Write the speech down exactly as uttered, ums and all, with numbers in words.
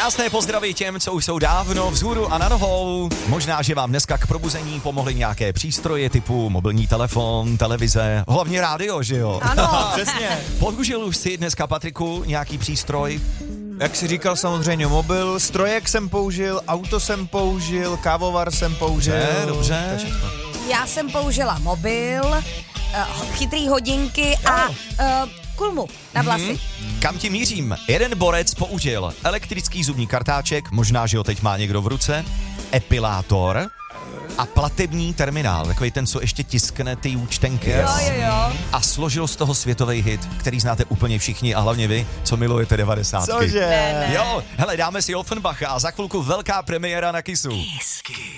Krásné pozdravy těm, co už jsou dávno vzhůru a na nohou. Možná, že vám dneska k probuzení pomohly nějaké přístroje typu mobilní telefon, televize, hlavně rádio, že jo? Ano. Přesně. Použil už si dneska, Patriku, nějaký přístroj? Jak jsi říkal, samozřejmě mobil, strojek jsem použil, auto jsem použil, kávovar jsem použil. Dobře, dobře. Já jsem použila mobil, uh, chytrý hodinky a uh, kulmu na vlasy. Mm-hmm. Kam ti mířím? Jeden borec použil elektrický zubní kartáček, možná, že ho teď má někdo v ruce, epilátor a platební terminál, takový ten, co ještě tiskne ty účtenky. Jo, jo, jo. A složil z toho světový hit, který znáte úplně všichni a hlavně vy, co milujete devadesátky. Cože? Ne, ne. Jo, hele, dáme si Offenbacha a za chvilku velká premiéra na Kissu. Kiss.